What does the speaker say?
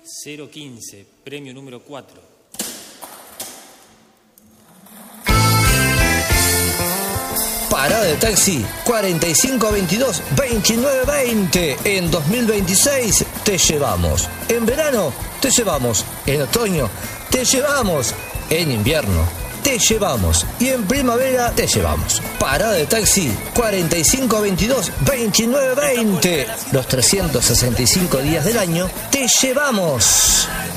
015, premio número 4. Parada de taxi 4522-2920. En 2026 te llevamos. En verano te llevamos. En otoño te llevamos. En invierno te llevamos. Y en primavera te llevamos. Parada de taxi 4522-2920. Los 365 días del año te llevamos.